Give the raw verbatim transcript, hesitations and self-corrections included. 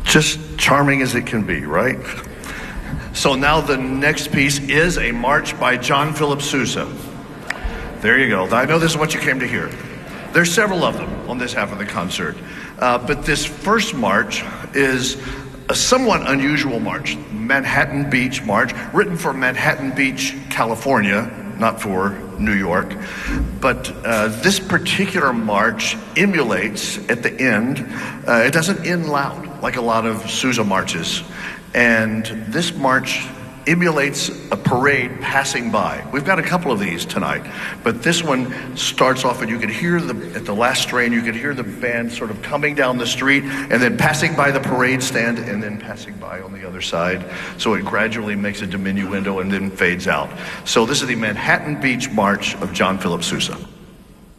just charming as it can be, right? So now the next piece is a march by John Philip Sousa. There you go. I know this is what you came to hear. There's several of them on this half of the concert. Uh, but this first march is a somewhat unusual march, Manhattan Beach March, written for Manhattan Beach, California, not for New York. But uh, this particular march emulates at the end, uh, it doesn't end loud like a lot of Sousa marches. And this march emulates a parade passing by. We've got a couple of these tonight, but this one starts off and you could hear the, at the last strain, you could hear the band sort of coming down the street and then passing by the parade stand and then passing by on the other side. So it gradually makes a diminuendo and then fades out. So this is the Manhattan Beach March of John Philip Sousa.